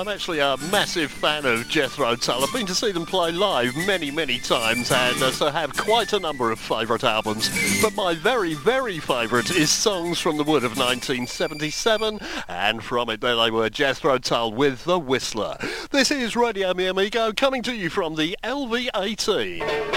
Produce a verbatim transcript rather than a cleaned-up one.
I'm actually a massive fan of Jethro Tull. I've been to see them play live many, many times, and uh, so have quite a number of favourite albums. But my very, very favourite is Songs from the Wood of nineteen seventy-seven, and from it there they were, Jethro Tull with The Whistler. This is Radio Mi Amigo, coming to you from the L V eighteen.